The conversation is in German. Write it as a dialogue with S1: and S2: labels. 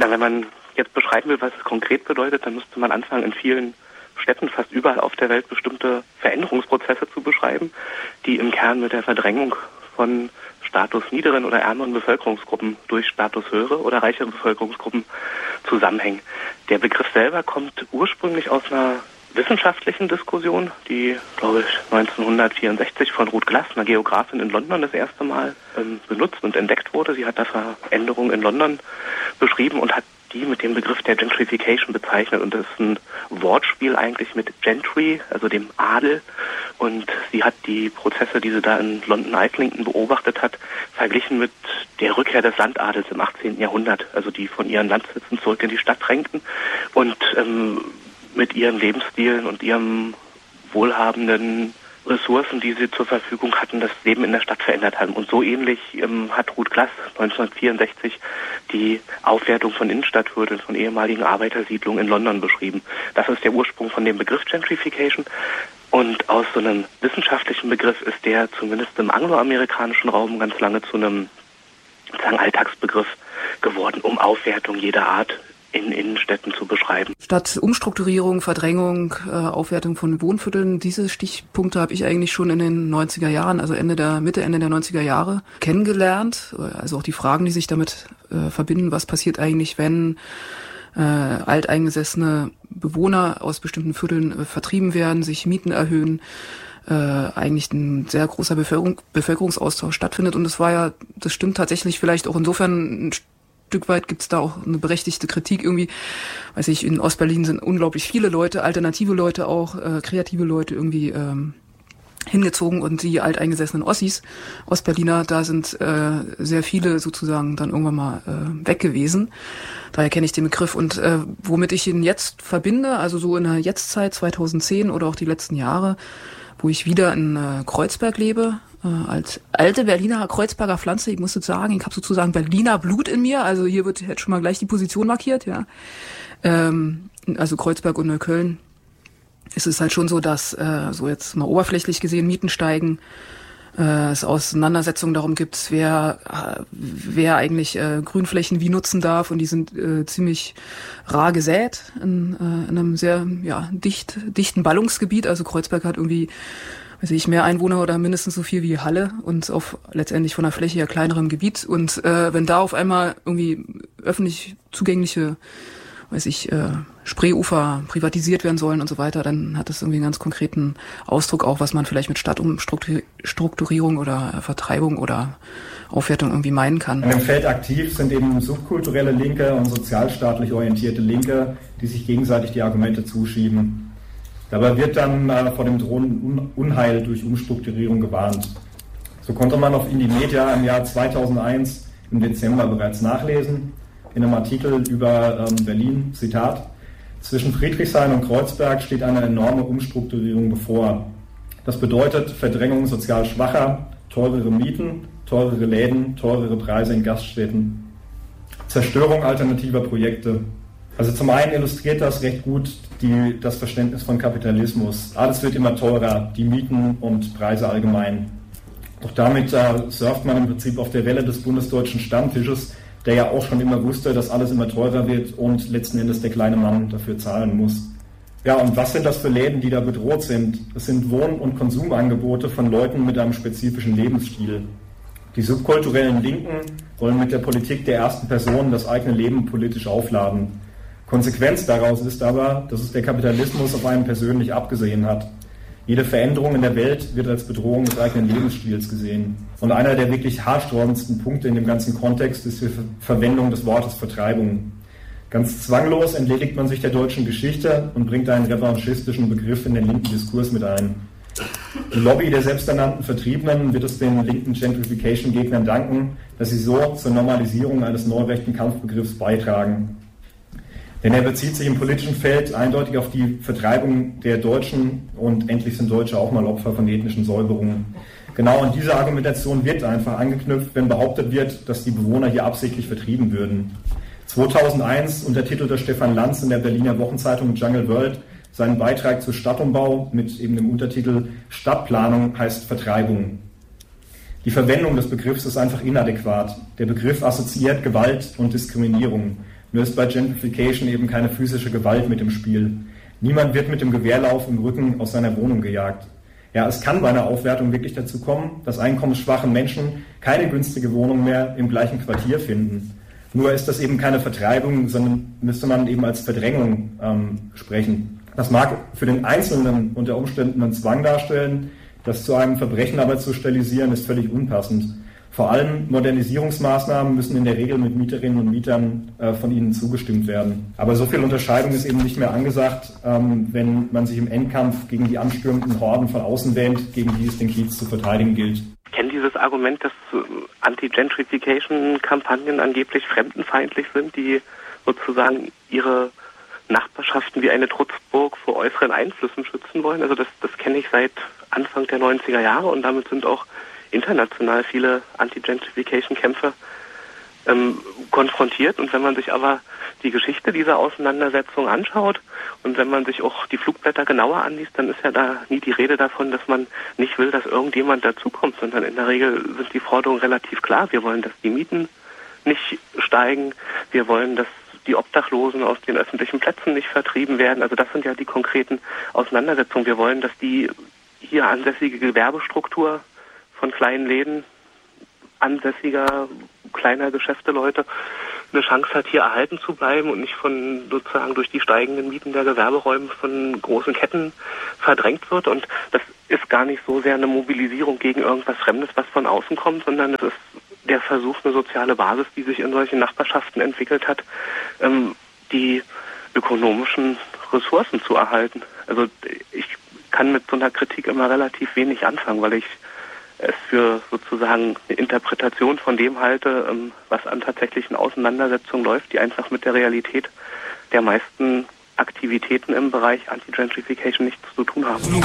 S1: Ja, wenn man jetzt beschreiben will, was es konkret bedeutet, dann müsste man anfangen, in vielen Städten fast überall auf der Welt bestimmte Veränderungsprozesse zu beschreiben, die im Kern mit der Verdrängung von statusniederen oder ärmeren Bevölkerungsgruppen durch statushöhere oder reichere Bevölkerungsgruppen zusammenhängen. Der Begriff selber kommt ursprünglich aus einer wissenschaftlichen Diskussion, die, glaube ich, 1964 von Ruth Glass, einer Geografin in London, das erste Mal benutzt und entdeckt wurde. Sie hat da Veränderungen in London beschrieben und hat die mit dem Begriff der Gentrification bezeichnet. Und das ist ein Wortspiel eigentlich mit Gentry, also dem Adel. Und sie hat die Prozesse, die sie da in London-Islington beobachtet hat, verglichen mit der Rückkehr des Landadels im 18. Jahrhundert, also die von ihren Landsitzen zurück in die Stadt drängten und mit ihren Lebensstilen und ihrem wohlhabenden Ressourcen, die sie zur Verfügung hatten, das Leben in der Stadt verändert haben. Und so ähnlich hat Ruth Glass 1964 die Aufwertung von Innenstadtvierteln, von ehemaligen Arbeitersiedlungen in London beschrieben. Das ist der Ursprung von dem Begriff Gentrification. Und aus so einem wissenschaftlichen Begriff ist der zumindest im angloamerikanischen Raum ganz lange zu einem sozusagen Alltagsbegriff geworden, um Aufwertung jeder Art in Innenstädten zu beschreiben.
S2: Statt Umstrukturierung, Verdrängung, Aufwertung von Wohnvierteln, diese Stichpunkte habe ich eigentlich schon in den 90er Jahren, also Ende der 90er Jahre kennengelernt. Also auch die Fragen, die sich damit verbinden, was passiert eigentlich, wenn alteingesessene Bewohner aus bestimmten Vierteln vertrieben werden, sich Mieten erhöhen, eigentlich ein sehr großer Bevölkerungsaustausch stattfindet. Und das stimmt tatsächlich vielleicht auch insofern ein Stück weit gibt's da auch eine berechtigte Kritik irgendwie. Weiß ich, in Ostberlin sind unglaublich viele Leute, alternative Leute auch, kreative Leute irgendwie hingezogen und die alteingesessenen Ossis, Ostberliner, da sind sehr viele sozusagen dann irgendwann mal weg gewesen. Daher kenne ich den Begriff und womit ich ihn jetzt verbinde, also so in der Jetztzeit 2010 oder auch die letzten Jahre, wo ich wieder in Kreuzberg lebe, als alte Berliner Kreuzberger Pflanze. Ich muss jetzt sagen, ich habe sozusagen Berliner Blut in mir, also hier wird jetzt schon mal gleich die Position markiert, ja. Also Kreuzberg und Neukölln. Es ist halt schon so, dass so jetzt mal oberflächlich gesehen Mieten steigen, es Auseinandersetzungen darum gibt, wer eigentlich Grünflächen wie nutzen darf, und die sind ziemlich rar gesät in einem sehr dichten Ballungsgebiet. Also Kreuzberg hat irgendwie, weiß ich, mehr Einwohner oder mindestens so viel wie Halle und auf letztendlich von der Fläche her kleinerem Gebiet. Und wenn da auf einmal irgendwie öffentlich zugängliche, Spreeufer privatisiert werden sollen und so weiter, dann hat das irgendwie einen ganz konkreten Ausdruck auch, was man vielleicht mit Stadtumstrukturierung oder Vertreibung oder Aufwertung irgendwie meinen kann.
S3: An dem Feld aktiv sind eben subkulturelle Linke und sozialstaatlich orientierte Linke, die sich gegenseitig die Argumente zuschieben. Dabei wird dann vor dem drohenden Unheil durch Umstrukturierung gewarnt. So konnte man auf Indymedia im Jahr 2001 im Dezember bereits nachlesen, in einem Artikel über Berlin, Zitat: Zwischen Friedrichshain und Kreuzberg steht eine enorme Umstrukturierung bevor. Das bedeutet Verdrängung sozial Schwacher, teurere Mieten, teurere Läden, teurere Preise in Gaststätten, Zerstörung alternativer Projekte. Also zum einen illustriert das recht gut das Verständnis von Kapitalismus. Alles wird immer teurer, die Mieten und Preise allgemein. Doch damit surft man im Prinzip auf der Welle des bundesdeutschen Stammtisches, der ja auch schon immer wusste, dass alles immer teurer wird und letzten Endes der kleine Mann dafür zahlen muss. Ja, und was sind das für Läden, die da bedroht sind? Es sind Wohn- und Konsumangebote von Leuten mit einem spezifischen Lebensstil. Die subkulturellen Linken wollen mit der Politik der ersten Person das eigene Leben politisch aufladen. Konsequenz daraus ist aber, dass es der Kapitalismus auf einen persönlich abgesehen hat. Jede Veränderung in der Welt wird als Bedrohung des eigenen Lebensstils gesehen. Und einer der wirklich haarsträubendsten Punkte in dem ganzen Kontext ist die Verwendung des Wortes Vertreibung. Ganz zwanglos entledigt man sich der deutschen Geschichte und bringt einen revanchistischen Begriff in den linken Diskurs mit ein. Die Lobby der selbsternannten Vertriebenen wird es den linken Gentrification-Gegnern danken, dass sie so zur Normalisierung eines neurechten Kampfbegriffs beitragen. Denn er bezieht sich im politischen Feld eindeutig auf die Vertreibung der Deutschen, und endlich sind Deutsche auch mal Opfer von ethnischen Säuberungen. Genau an diese Argumentation wird einfach angeknüpft, wenn behauptet wird, dass die Bewohner hier absichtlich vertrieben würden. 2001 untertitelte Stefan Lanz in der Berliner Wochenzeitung Jungle World seinen Beitrag zu Stadtumbau mit eben dem Untertitel Stadtplanung heißt Vertreibung. Die Verwendung des Begriffs ist einfach inadäquat. Der Begriff assoziiert Gewalt und Diskriminierung. Nur ist bei Gentrification eben keine physische Gewalt mit im Spiel. Niemand wird mit dem Gewehrlauf im Rücken aus seiner Wohnung gejagt. Ja, es kann bei einer Aufwertung wirklich dazu kommen, dass einkommensschwache Menschen keine günstige Wohnung mehr im gleichen Quartier finden. Nur ist das eben keine Vertreibung, sondern müsste man eben als Verdrängung sprechen. Das mag für den Einzelnen unter Umständen einen Zwang darstellen, das zu einem Verbrechen aber zu stilisieren, ist völlig unpassend. Vor allem Modernisierungsmaßnahmen müssen in der Regel mit Mieterinnen und Mietern von ihnen zugestimmt werden. Aber so viel Unterscheidung ist eben nicht mehr angesagt, wenn man sich im Endkampf gegen die anstürmenden Horden von außen wähnt, gegen die es den Kiez zu verteidigen gilt.
S1: Ich kenne dieses Argument, dass Anti-Gentrification-Kampagnen angeblich fremdenfeindlich sind, die sozusagen ihre Nachbarschaften wie eine Trutzburg vor äußeren Einflüssen schützen wollen. Also das kenne ich seit Anfang der 90er Jahre und damit sind auch international viele Anti-Gentrification-Kämpfe konfrontiert. Und wenn man sich aber die Geschichte dieser Auseinandersetzung anschaut und wenn man sich auch die Flugblätter genauer anliest, dann ist ja da nie die Rede davon, dass man nicht will, dass irgendjemand dazukommt, sondern in der Regel sind die Forderungen relativ klar. Wir wollen, dass die Mieten nicht steigen. Wir wollen, dass die Obdachlosen aus den öffentlichen Plätzen nicht vertrieben werden. Also das sind ja die konkreten Auseinandersetzungen. Wir wollen, dass die hier ansässige Gewerbestruktur von kleinen Läden, ansässiger, kleiner Geschäfteleute eine Chance hat, hier erhalten zu bleiben und nicht von sozusagen durch die steigenden Mieten der Gewerberäume von großen Ketten verdrängt wird. Und das ist gar nicht so sehr eine Mobilisierung gegen irgendwas Fremdes, was von außen kommt, sondern es ist der Versuch, eine soziale Basis, die sich in solchen Nachbarschaften entwickelt hat, die ökonomischen Ressourcen zu erhalten. Also ich kann mit so einer Kritik immer relativ wenig anfangen, weil ich es für sozusagen eine Interpretation von dem halte, was an tatsächlichen Auseinandersetzungen läuft, die einfach mit der Realität der meisten Aktivitäten im Bereich Anti-Gentrification nichts zu tun haben.